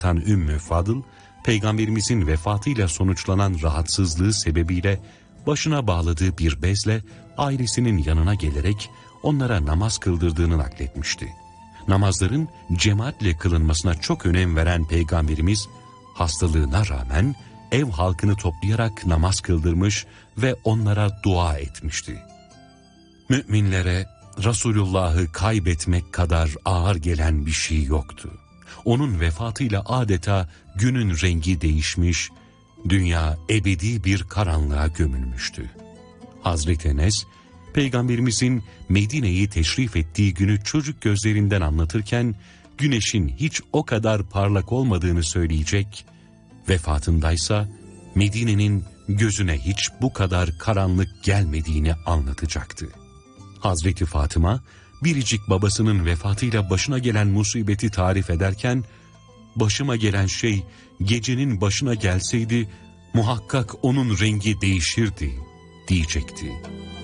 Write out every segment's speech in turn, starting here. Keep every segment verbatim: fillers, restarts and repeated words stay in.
Ümmü Fadıl, Peygamberimizin vefatıyla sonuçlanan rahatsızlığı sebebiyle başına bağladığı bir bezle ailesinin yanına gelerek onlara namaz kıldırdığını nakletmişti. Namazların cemaatle kılınmasına çok önem veren Peygamberimiz, hastalığına rağmen ev halkını toplayarak namaz kıldırmış ve onlara dua etmişti. Müminlere Resulullah'ı kaybetmek kadar ağır gelen bir şey yoktu. Onun vefatıyla adeta günün rengi değişmiş, dünya ebedi bir karanlığa gömülmüştü. Hazreti Enes, Peygamberimizin Medine'yi teşrif ettiği günü çocuk gözlerinden anlatırken, güneşin hiç o kadar parlak olmadığını söyleyecek, vefatındaysa Medine'nin gözüne hiç bu kadar karanlık gelmediğini anlatacaktı. Hazreti Fatıma, biricik babasının vefatıyla başına gelen musibeti tarif ederken, başıma gelen şey gecenin başına gelseydi, muhakkak onun rengi değişirdi, diyecekti.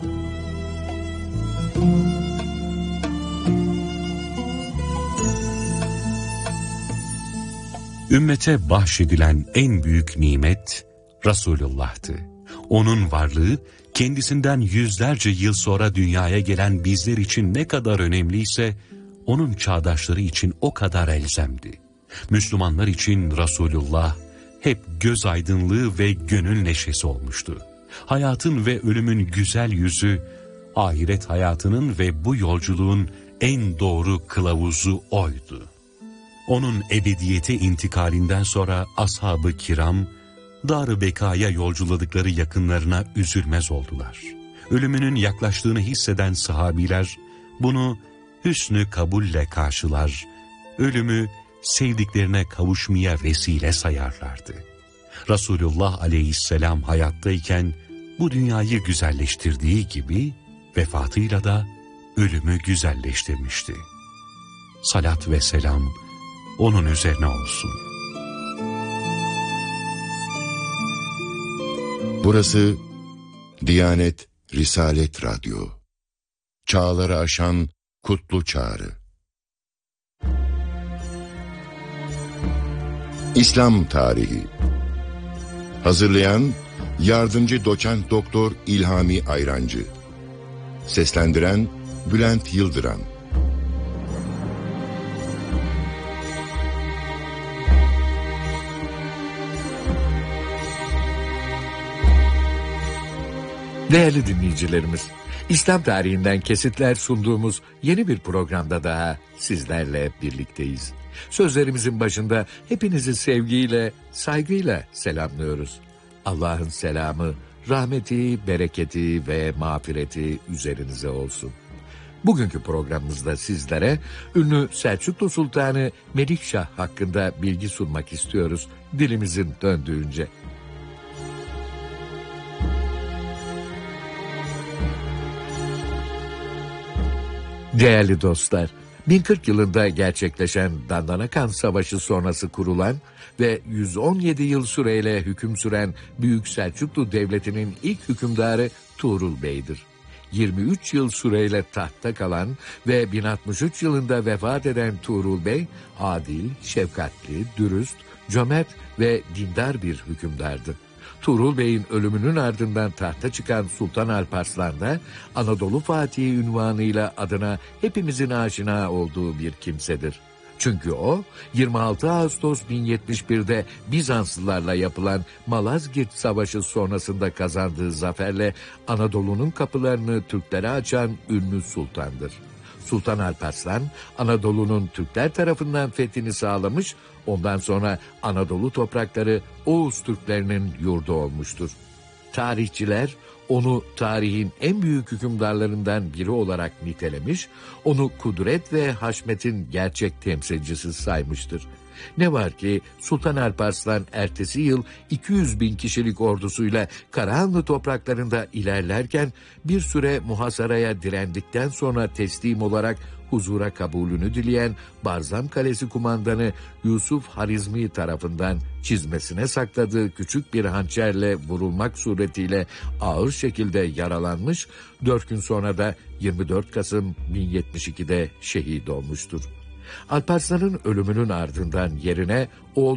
Ümmete bahşedilen en büyük nimet Resulullah'tı. Onun varlığı kendisinden yüzlerce yıl sonra dünyaya gelen bizler için ne kadar önemliyse, onun çağdaşları için o kadar elzemdi. Müslümanlar için Resulullah hep göz aydınlığı ve gönül neşesi olmuştu. Hayatın ve ölümün güzel yüzü, ahiret hayatının ve bu yolculuğun en doğru kılavuzu oydu. Onun ebediyete intikalinden sonra ashab-ı kiram, Dar-ı Beka'ya yolculadıkları yakınlarına üzülmez oldular. Ölümünün yaklaştığını hisseden sahabiler, bunu hüsnü kabulle karşılar, ölümü sevdiklerine kavuşmaya vesile sayarlardı. Resulullah aleyhisselam hayattayken bu dünyayı güzelleştirdiği gibi, vefatıyla da ölümü güzelleştirmişti. Salat ve selam onun üzerine olsun. Burası Diyanet Risalet Radyo. Çağları aşan kutlu çağrı. İslam Tarihi. Hazırlayan Yardımcı Doçent Doktor İlhami Ayrancı. Seslendiren Bülent Yıldıran. Değerli dinleyicilerimiz, İslam tarihinden kesitler sunduğumuz yeni bir programda daha sizlerle birlikteyiz. Sözlerimizin başında hepinizi sevgiyle, saygıyla selamlıyoruz. Allah'ın selamı, rahmeti, bereketi ve mağfireti üzerinize olsun. Bugünkü programımızda sizlere ünlü Selçuklu Sultanı Melikşah hakkında bilgi sunmak istiyoruz dilimizin döndüğünce. Değerli dostlar, bin kırk yılında gerçekleşen Dandanakan Savaşı sonrası kurulan ve yüz on yedi yıl süreyle hüküm süren Büyük Selçuklu Devleti'nin ilk hükümdarı Tuğrul Bey'dir. yirmi üç yıl süreyle tahtta kalan ve bin altmış üç yılında vefat eden Tuğrul Bey, adil, şefkatli, dürüst, cömert ve dindar bir hükümdardı. Tuğrul Bey'in ölümünün ardından tahta çıkan Sultan Alparslan da Anadolu Fatihi unvanıyla adına hepimizin aşina olduğu bir kimsedir. Çünkü o yirmi altı Ağustos bin yetmiş bir'de Bizanslılarla yapılan Malazgirt Savaşı sonrasında kazandığı zaferle Anadolu'nun kapılarını Türklere açan ünlü sultandır. Sultan Alparslan, Anadolu'nun Türkler tarafından fethini sağlamış, ondan sonra Anadolu toprakları Oğuz Türklerinin yurdu olmuştur. Tarihçiler onu tarihin en büyük hükümdarlarından biri olarak nitelemiş, onu kudret ve haşmetin gerçek temsilcisi saymıştır. Ne var ki Sultan Alparslan ertesi yıl iki yüz bin kişilik ordusuyla Karahanlı topraklarında ilerlerken bir süre muhasaraya direndikten sonra teslim olarak huzura kabulünü dileyen Barzam Kalesi kumandanı Yusuf Harizmi tarafından çizmesine sakladığı küçük bir hançerle vurulmak suretiyle ağır şekilde yaralanmış, dört gün sonra da yirmi dört Kasım bin yetmiş iki'de şehit olmuştur. Alparslan'ın ölümünün ardından yerine oğlu